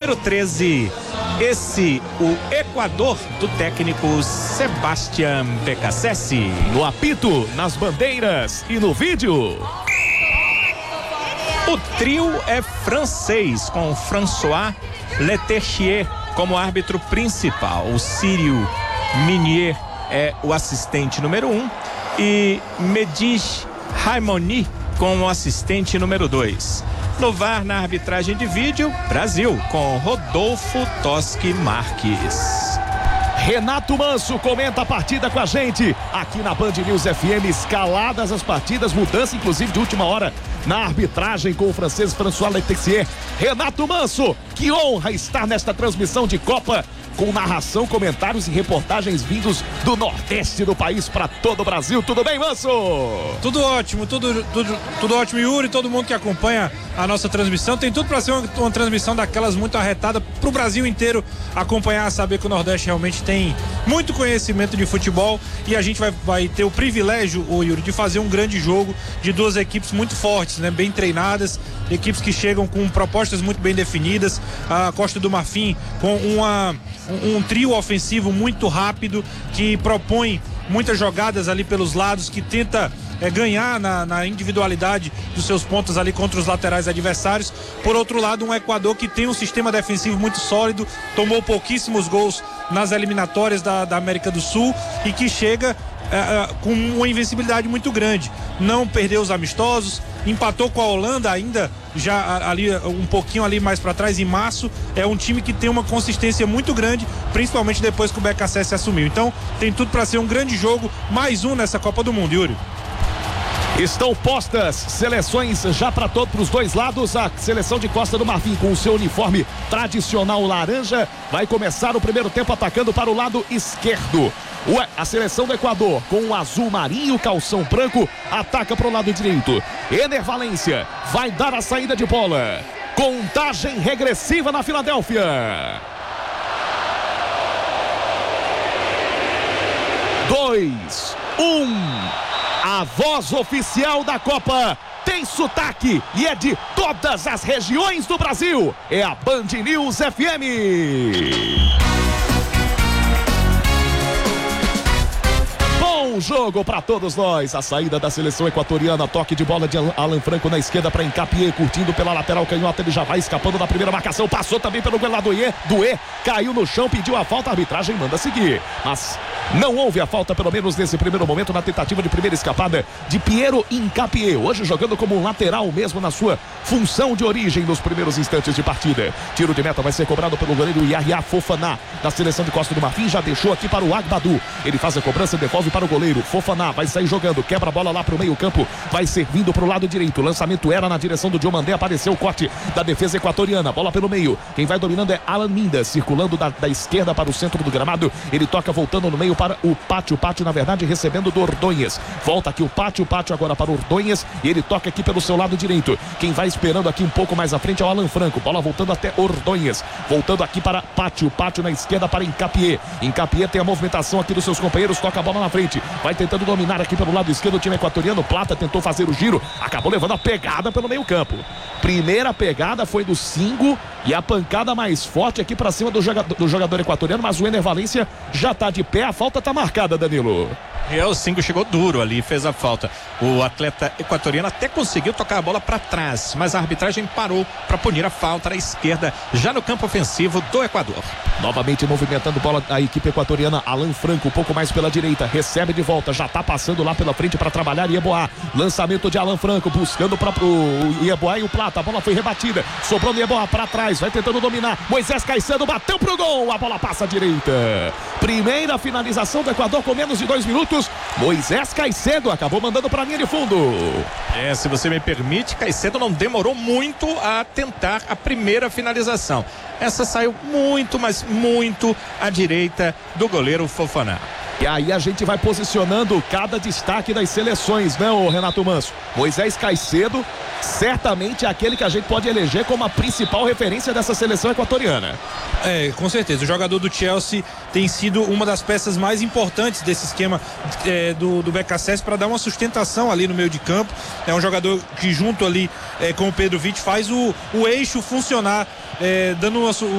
número 13. O Equador do técnico Sebastián Beccacessi. No apito, nas bandeiras e no vídeo. O trio é francês, com François Leterrier como árbitro principal. O Cyril Minier é o assistente número 1 e Medis Raimoni como assistente número 2. No VAR, na arbitragem de vídeo, Brasil, com Rodolfo Toschi Marques. Renato Manso comenta a partida com a gente aqui na Band News FM. Escaladas as partidas, mudança inclusive de última hora na arbitragem com o francês François Leterrier. Renato Manso, que honra estar nesta transmissão de Copa, com narração, comentários e reportagens vindos do Nordeste do país para todo o Brasil. Tudo bem, Manso? Tudo ótimo, tudo ótimo, Yuri, todo mundo que acompanha a nossa transmissão. Tem tudo para ser uma transmissão daquelas muito arretada para o Brasil inteiro acompanhar, saber que o Nordeste realmente tem muito conhecimento de futebol e a gente vai ter o privilégio, Yuri, de fazer um grande jogo de duas equipes muito fortes, né? Bem treinadas, equipes que chegam com propostas muito bem definidas. A Costa do Marfim com um trio ofensivo muito rápido, que propõe muitas jogadas ali pelos lados, que tenta ganhar na individualidade dos seus pontos ali contra os laterais adversários. Por outro lado, um Equador que tem um sistema defensivo muito sólido, tomou pouquíssimos gols nas eliminatórias da América do Sul e que chega com uma invencibilidade muito grande. Não perdeu os amistosos, empatou com a Holanda ainda já ali um pouquinho ali mais para trás em março. É um time que tem uma consistência muito grande, principalmente depois que o Beccacessi assumiu. Então tem tudo para ser um grande jogo, mais um nessa Copa do Mundo, Yuri. Estão postas seleções já para todos os dois lados. A seleção de Costa do Marfim com o seu uniforme tradicional laranja vai começar o primeiro tempo atacando para o lado esquerdo. A seleção do Equador com o azul marinho, calção branco, ataca para o lado direito. Ener Valência vai dar a saída de bola. Contagem regressiva na Filadélfia. 2, 1. A voz oficial da Copa tem sotaque e é de todas as regiões do Brasil. É a Band News FM. Bom jogo para todos nós. A saída da seleção equatoriana, toque de bola de Alan Franco na esquerda para Hincapié, curtindo pela lateral canhota. Ele já vai escapando da primeira marcação, passou também pelo Gueladoie, caiu no chão, pediu a falta, a arbitragem manda seguir. Mas não houve a falta, pelo menos nesse primeiro momento, na tentativa de primeira escapada de Piero Hincapié, hoje jogando como um lateral mesmo na sua função de origem nos primeiros instantes de partida. Tiro de meta vai ser cobrado pelo goleiro Yahya Fofana, da seleção de Costa do Marfim, já deixou aqui para o Agbadu. Ele faz a cobrança, devolve para o goleiro. Fofana vai sair jogando, quebra a bola lá para o meio campo, vai servindo para o lado direito. O lançamento era na direção do Diomandé, apareceu o corte da defesa equatoriana, bola pelo meio. Quem vai dominando é Alan Minda, circulando da esquerda para o centro do gramado. Ele toca voltando no meio para o Pátio, na verdade recebendo do Ordonhas. Volta aqui o Pátio agora para o Ordonhas e ele toca aqui pelo seu lado direito. Quem vai esperando aqui um pouco mais à frente é o Alan Franco, bola voltando até Ordonhas, voltando aqui para Pátio na esquerda para Hincapié. Hincapié tem a movimentação aqui dos seus companheiros, toca a bola na frente, vai tentando dominar aqui pelo lado esquerdo o time equatoriano. Plata tentou fazer o giro, acabou levando a pegada pelo meio campo. Primeira pegada foi do Singo e a pancada mais forte aqui para cima do jogador equatoriano, mas o Ener Valência já está de pé, a falta está marcada, Danilo. O Singo chegou duro ali, fez a falta. O atleta equatoriano até conseguiu tocar a bola para trás, mas a arbitragem parou para punir a falta na esquerda, já no campo ofensivo do Equador. Novamente movimentando bola a equipe equatoriana. Alan Franco um pouco mais pela direita, recebe de volta, já está passando lá pela frente para trabalhar Yeboah. Lançamento de Alan Franco, buscando para o Yeboah e o Plata. A bola foi rebatida, sobrou no Yeboah para trás, vai tentando dominar. Moisés Caicedo bateu pro gol, a bola passa à direita. Primeira finalização do Equador com menos de 2 minutos. Moisés Caicedo acabou mandando para a linha de fundo. Se você me permite, Caicedo não demorou muito a tentar a primeira finalização. Essa saiu muito, mas muito à direita do goleiro Fofana. E aí a gente vai posicionando cada destaque das seleções, né, o Renato Manso? Moisés Caicedo certamente é aquele que a gente pode eleger como a principal referência dessa seleção equatoriana. Com certeza, o jogador do Chelsea tem sido uma das peças mais importantes desse esquema do Beccacessi para dar uma sustentação ali no meio de campo. É um jogador que junto ali com o Pedro Vitti faz o eixo funcionar, dando